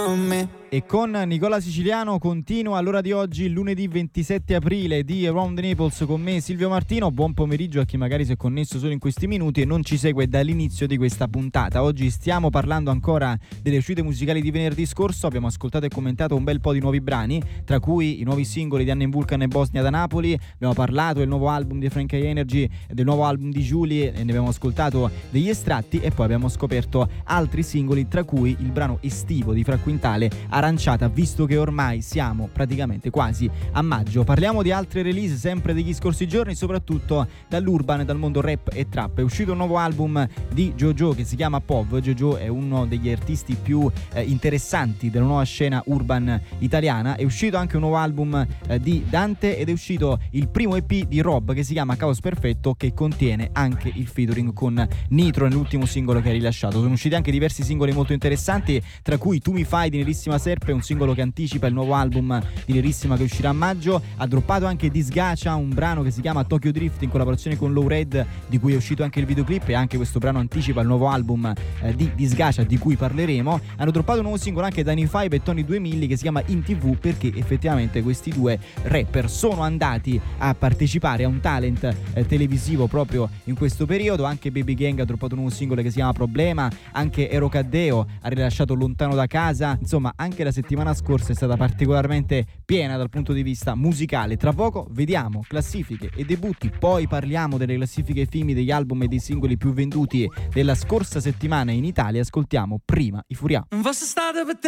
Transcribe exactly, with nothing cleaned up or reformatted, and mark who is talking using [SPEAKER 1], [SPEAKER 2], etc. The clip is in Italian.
[SPEAKER 1] on me.
[SPEAKER 2] E con Nicola Siciliano continua all'ora di oggi, lunedì ventisette aprile, di Around the Naples con me Silvio Martino. Buon pomeriggio a chi magari si è connesso solo in questi minuti e non ci segue dall'inizio di questa puntata. Oggi stiamo parlando ancora delle uscite musicali di venerdì scorso. Abbiamo ascoltato e commentato un bel po' di nuovi brani, tra cui i nuovi singoli di Anne Vulcan e Bosnia da Napoli. Abbiamo parlato del nuovo album di Frankie Energy e del nuovo album di Julie e ne abbiamo ascoltato degli estratti, e poi abbiamo scoperto altri singoli, tra cui il brano estivo di Fra Quintale, Aranciata, visto che ormai siamo praticamente quasi a maggio. Parliamo di altre release sempre degli scorsi giorni, soprattutto dall'urban e dal mondo rap e trap. È uscito un nuovo album di JoJo che si chiama P O V. JoJo è uno degli artisti più eh, interessanti della nuova scena urban italiana. È uscito anche un nuovo album eh, di Dante ed è uscito il primo E P di Rob che si chiama Caos Perfetto, che contiene anche il featuring con Nitro nell'ultimo singolo che ha rilasciato. Sono usciti anche diversi singoli molto interessanti, tra cui Tu mi fai di Nerissima Serpe, un singolo che anticipa il nuovo album di Nerissima che uscirà a maggio. Ha droppato anche Disgacia, un brano che si chiama Tokyo Drift in collaborazione con Low Red, di cui è uscito anche il videoclip, e anche questo brano anticipa il nuovo album eh, di Disgacia, di cui parleremo. Hanno droppato un nuovo singolo anche Danny Five e Tony due Milli che si chiama In tivù, perché effettivamente questi due rapper sono andati a partecipare a un talent eh, televisivo proprio in questo periodo. Anche Baby Gang ha droppato un nuovo singolo che si chiama Problema, anche Ero Caddeo ha rilasciato Lontano da casa. Insomma, anche la settimana scorsa è stata particolarmente piena dal punto di vista musicale. Tra poco vediamo classifiche e debutti, poi parliamo delle classifiche F I M I, degli album e dei singoli più venduti della scorsa settimana in Italia. Ascoltiamo prima i Furià.
[SPEAKER 1] Non fosse stato per te